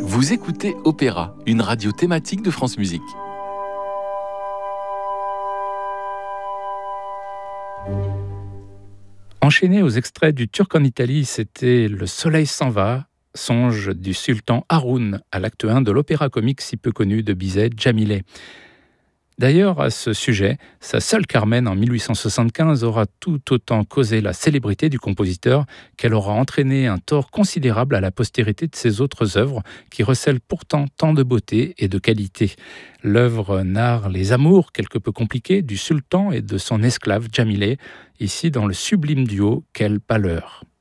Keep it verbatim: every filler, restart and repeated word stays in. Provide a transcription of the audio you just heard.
Vous écoutez Opéra, une radio thématique de France Musique. Enchaîné aux extraits du Turc en Italie, c'était Le Soleil s'en va, songe du sultan Haroun à l'acte un de l'opéra comique si peu connu de Bizet, Djamilé. D'ailleurs, à ce sujet, sa seule Carmen en mille huit cent soixante-quinze aura tout autant causé la célébrité du compositeur qu'elle aura entraîné un tort considérable à la postérité de ses autres œuvres qui recèlent pourtant tant de beauté et de qualité. L'œuvre narre les amours quelque peu compliqués du sultan et de son esclave Djamilé, ici dans le sublime duo Quelle pâleur.